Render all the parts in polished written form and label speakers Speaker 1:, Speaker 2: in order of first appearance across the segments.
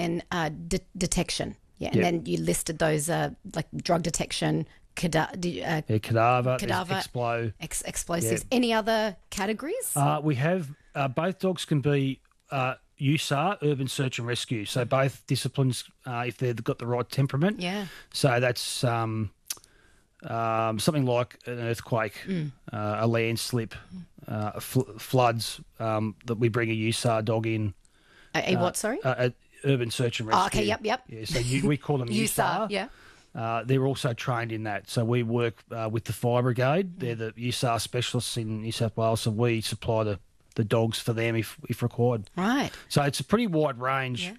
Speaker 1: then detection. Yeah, and
Speaker 2: Yep.
Speaker 1: then you listed those like drug detection,
Speaker 2: cadaver,
Speaker 1: explosives.
Speaker 2: Yeah.
Speaker 1: Any other categories?
Speaker 2: We have both dogs can be USAR, urban search and rescue. So both disciplines, if they've got the right temperament.
Speaker 1: Yeah.
Speaker 2: So that's something like an earthquake, a landslip, floods. That we bring a USAR dog in.
Speaker 1: A what? Sorry.
Speaker 2: Urban search and rescue.
Speaker 1: Oh, okay. Yep.
Speaker 2: Yeah. So we call them USAR.
Speaker 1: Yeah.
Speaker 2: They're also trained in that. So we work with the Fire Brigade. They're the USAR specialists in New South Wales, so we supply the dogs for them if required.
Speaker 1: Right.
Speaker 2: So it's a pretty wide range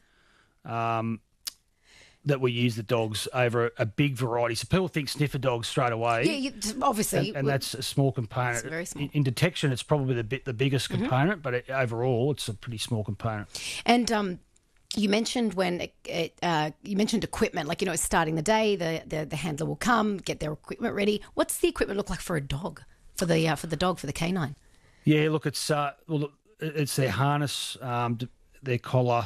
Speaker 2: that we use the dogs over a big variety. So people think sniffer dogs straight away.
Speaker 1: Yeah, obviously.
Speaker 2: And that's a small component.
Speaker 1: It's very small.
Speaker 2: In detection, it's probably the biggest component, but overall, it's a pretty small component.
Speaker 1: And you mentioned you mentioned equipment, like, starting the day, the handler will come, get their equipment ready. What's the equipment look like for a dog, for the canine?
Speaker 2: Yeah, look, it's their harness, their collar.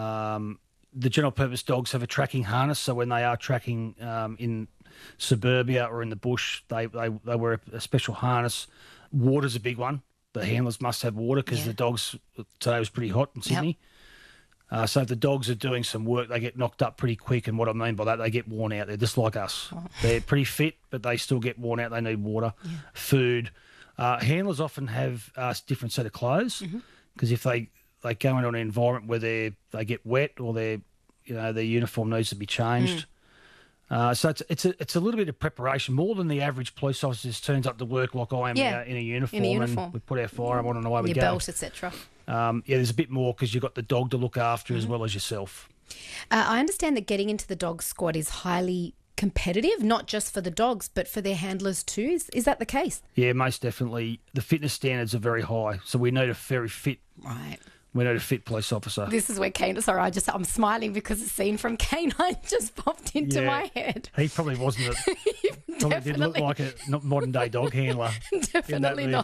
Speaker 2: The general purpose dogs have a tracking harness, so when they are tracking in suburbia or in the bush, they wear a special harness. Water's a big one. The handlers must have water because the dogs today was pretty hot in Sydney. So if the dogs are doing some work, they get knocked up pretty quick. And what I mean by that, they get worn out. They're just like us. Oh. They're pretty fit, but they still get worn out. They need water, food. Handlers often have a different set of clothes because if they go into an environment where they get wet or their uniform needs to be changed. So it's a little bit of preparation, more than the average police officer just turns up to work like I am in a uniform. And we put our firearm on and away we go.
Speaker 1: Your belt, etc.
Speaker 2: There's a bit more because you've got the dog to look after as well as yourself.
Speaker 1: I understand that getting into the dog squad is highly competitive, not just for the dogs, but for their handlers too. Is that the case? Yeah,
Speaker 2: most definitely. The fitness standards are very high, so we need a very fit.
Speaker 1: Right.
Speaker 2: We need a fit police officer.
Speaker 1: This is where Canine... Sorry, I'm smiling because the scene from Canine just popped into my head.
Speaker 2: He probably wasn't probably didn't look like a modern-day dog handler.
Speaker 1: Definitely not.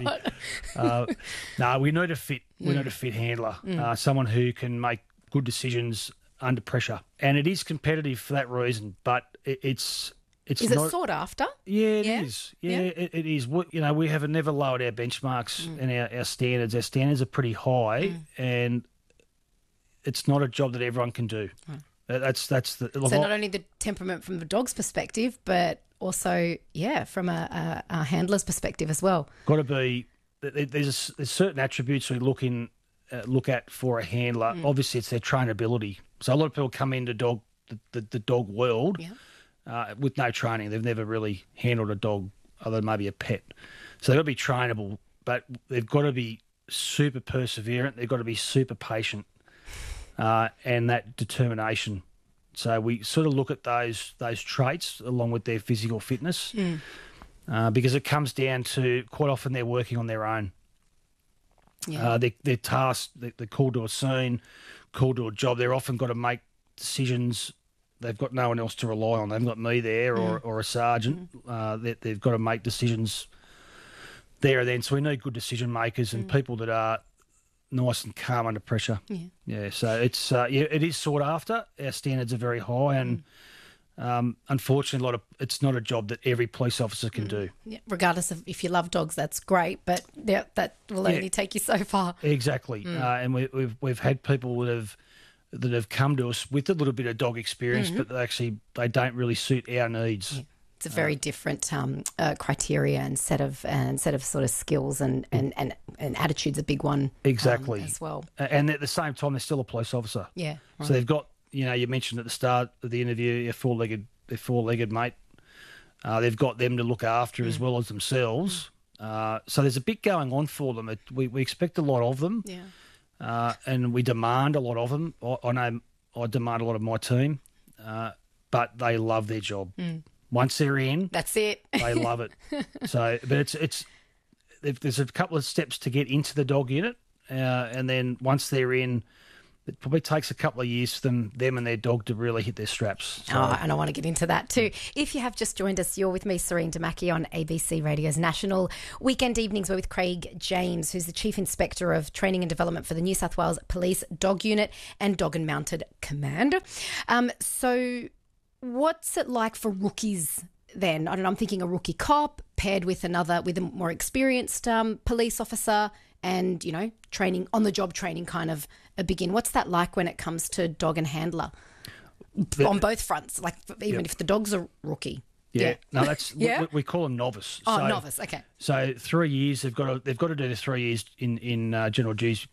Speaker 2: No, we need a fit. We need a fit handler, someone who can make good decisions under pressure. And it is competitive for that reason, but it's
Speaker 1: is
Speaker 2: not...
Speaker 1: Is it sought after?
Speaker 2: Yeah, it is. Yeah, it is. We have never lowered our benchmarks and our standards. Our standards are pretty high, and it's not a job that everyone can do. That's the...
Speaker 1: So not only the temperament from the dog's perspective, but also, from a handler's perspective as well.
Speaker 2: Got to be... There's certain attributes we look at for a handler. Obviously, it's their trainability. So a lot of people come into the dog world... with no training. They've never really handled a dog other than maybe a pet. So they've got to be trainable, but they've got to be super perseverant. They've got to be super patient and that determination. So we sort of look at those traits along with their physical fitness because it comes down to quite often they're working on their own. Yeah. They're tasked, they're called to a scene, called to a job. They're often got to make decisions. They've got no one else to rely on. They haven't got me there or a sergeant. They've got to make decisions there and then. So we need good decision makers and people that are nice and calm under pressure. Yeah. So it's it is sought after. Our standards are very high, and unfortunately, it's not a job that every police officer can do.
Speaker 1: Yeah, regardless of if you love dogs, that's great, but that will only take you so far.
Speaker 2: Exactly. And we've had people that have come to us with a little bit of dog experience, but they don't really suit our needs. Yeah.
Speaker 1: It's a very different criteria and set of sort of skills and attitude's a big one.
Speaker 2: Exactly.
Speaker 1: As well.
Speaker 2: And at the same time, they're still a police officer.
Speaker 1: Yeah. Right.
Speaker 2: So they've got, you mentioned at the start of the interview, their four-legged mate. They've got them to look after as well as themselves. So there's a bit going on for them. We expect a lot of them.
Speaker 1: Yeah.
Speaker 2: And we demand a lot of them. I know I demand a lot of my team, but they love their job. Once they're in,
Speaker 1: that's it.
Speaker 2: They love it. So, but there's a couple of steps to get into the dog unit, and then once they're in, it probably takes a couple of years for them and their dog to really hit their straps. So.
Speaker 1: And I want to get into that too. If you have just joined us, you're with me, Serene Damaki, on ABC Radio's National Weekend Evenings. We're with Craig James, who's the Chief Inspector of Training and Development for the New South Wales Police Dog Unit and Dog and Mounted Command. So what's it like for rookies then? I don't know, I'm thinking a rookie cop paired with a more experienced police officer and, training, on-the-job training kind of begin. What's that like when it comes to dog and handler on both fronts, like even if the dog's a rookie?
Speaker 2: Yeah. No, that's we call them novice.
Speaker 1: Oh, novice. Okay.
Speaker 2: So 3 years they've got to do the 3 years in general duties